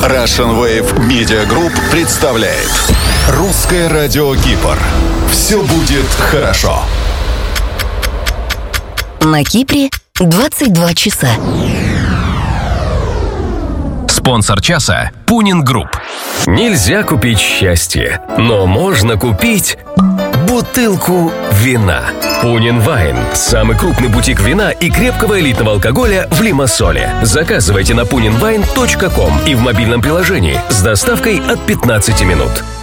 Russian Wave Media Group представляет Русское радио Кипр. Все будет хорошо. На Кипре 22 часа. Спонсор часа – Пунин Групп. Нельзя купить счастье, но можно купить бутылку вина. Пунин Вайн – самый крупный бутик вина и крепкого элитного алкоголя в Лимассоле. Заказывайте на puninwine.com и в мобильном приложении с доставкой от 15 минут.